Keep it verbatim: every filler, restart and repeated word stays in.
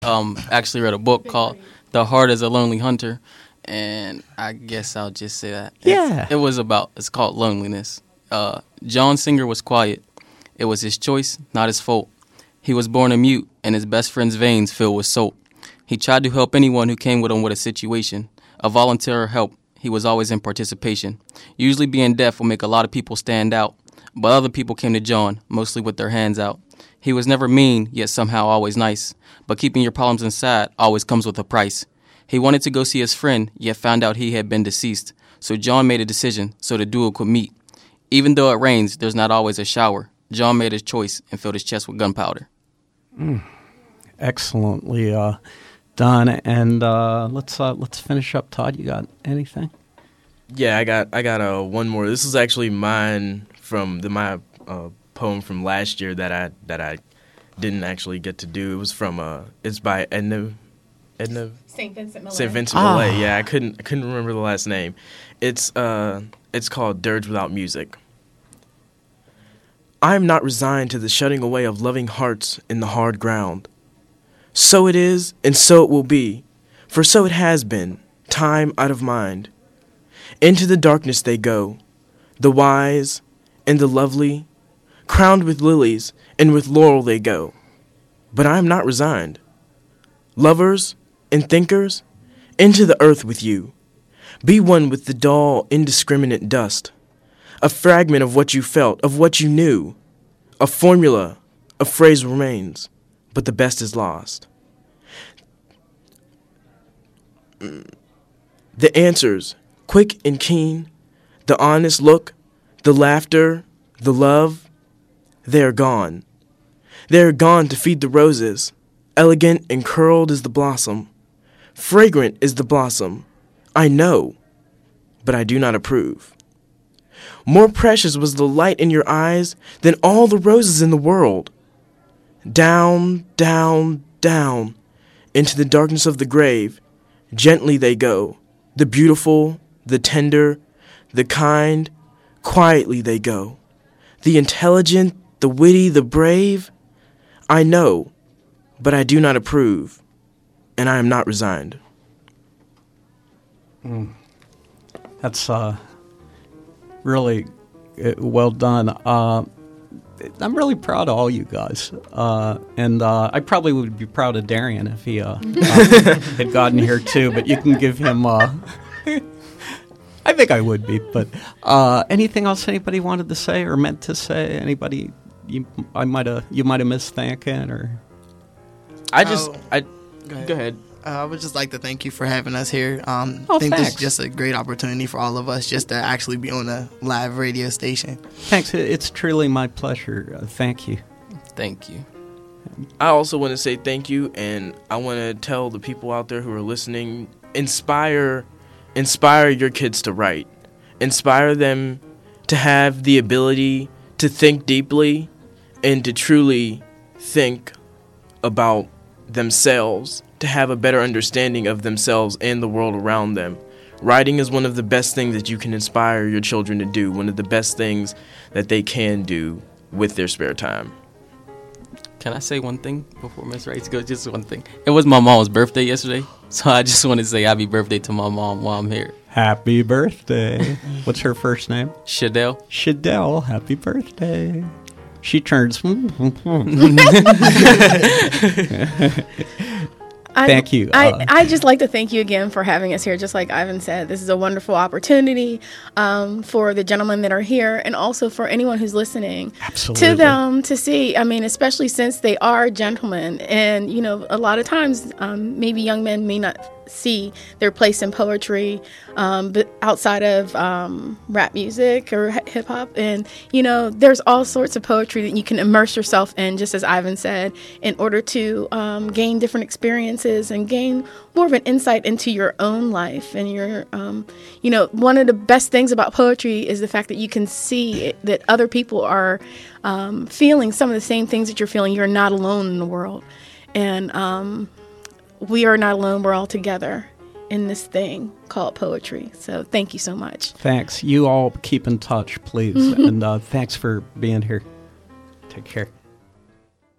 Um, actually read a book called The Heart is a Lonely Hunter, and I guess I'll just say that. Yeah. It's, it was about, it's called loneliness. Uh, John Singer was quiet. It was his choice, not his fault. He was born a mute, and his best friend's veins filled with salt. He tried to help anyone who came with him with a situation. A volunteer help. He was always in participation. Usually being deaf will make a lot of people stand out, but other people came to John, mostly with their hands out. He was never mean, yet somehow always nice. But keeping your problems inside always comes with a price. He wanted to go see his friend, yet found out he had been deceased. So John made a decision so the duo could meet. Even though it rains, there's not always a shower. John made his choice and filled his chest with gunpowder. Mm. Excellently uh, done. And uh, let's uh, let's finish up. Todd, you got anything? Yeah, I got I got uh, one more. This is actually mine from the my uh, poem from last year that I that I didn't actually get to do. It was from uh, it's by Edna Edna Saint Vincent Millay. Saint Vincent Ah. Millay. Yeah, I couldn't I couldn't remember the last name. It's uh it's called Dirge Without Music. I am not resigned to the shutting away of loving hearts in the hard ground. So it is, and so it will be, for so it has been, time out of mind. Into the darkness they go, the wise and the lovely, crowned with lilies and with laurel they go. But I am not resigned. Lovers and thinkers, into the earth with you. Be one with the dull, indiscriminate dust. A fragment of what you felt, of what you knew. A formula, a phrase remains, but the best is lost. The answers, quick and keen, the honest look, the laughter, the love, they are gone. They are gone to feed the roses, elegant and curled as the blossom. Fragrant is the blossom, I know, but I do not approve. More precious was the light in your eyes than all the roses in the world. Down, down, down, into the darkness of the grave, gently they go, the beautiful, the tender, the kind, quietly they go. The intelligent, the witty, the brave, I know, but I do not approve, and I am not resigned. Mm. That's uh, really uh, well done. Uh, I'm really proud of all you guys, uh, and uh, I probably would be proud of Darian if he uh, uh, had gotten here too. But you can give him. Uh, I think I would be. But uh, anything else anybody wanted to say or meant to say? Anybody you I might have you might have missed thanking or. I just Oh, I go ahead. go ahead. Uh, I would just like to thank you for having us here. Um, Oh, I think this is thanks. just a great opportunity for all of us just to actually be on a live radio station. Thanks. It- It's truly my pleasure. Uh, thank you. Thank you. I also want to say thank you, and I want to tell the people out there who are listening, inspire, inspire your kids to write. Inspire them to have the ability to think deeply and to truly think about themselves, to have a better understanding of themselves and the world around them. Writing is one of the best things that you can inspire your children to do, one of the best things that they can do with their spare time. Can I say one thing before Miss Rice goes? Just one thing. It was my mom's birthday yesterday, so I just want to say happy birthday to my mom while I'm here. Happy birthday. What's her first name? Shadell. Shadell, happy birthday. She turns. I, Thank you. I, Uh, I just like to thank you again for having us here. Just like Ivan said, this is a wonderful opportunity um, for the gentlemen that are here and also for anyone who's listening Absolutely. to them to see. I mean, especially since they are gentlemen. And, you know, a lot of times um, maybe young men may not see their place in poetry um, but outside of um, rap music or hip hop. And, you know, there's all sorts of poetry that you can immerse yourself in, just as Ivan said, in order to um, gain different experiences and gain more of an insight into your own life. And your, um, you know, one of the best things about poetry is the fact that you can see it, that other people are um, feeling some of the same things that you're feeling. You're not alone in the world. And, um, we are not alone. We're all together in this thing called poetry. So thank you so much. Thanks. You all keep in touch, please. And uh, thanks for being here. Take care.